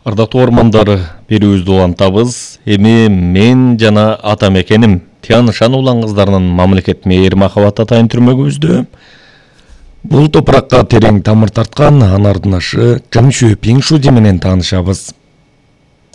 Ардактуу ормандары берүүбүздү улантабыз. Эми мен жана ата мекеним Тянышан улан кыздарынын мамлекет мейир махабат атайын түрмөгүбүздө бул топуракка терең тамыр тарткан анардын ашы Жаң Шуэпиң Шуди менен таанышабыз.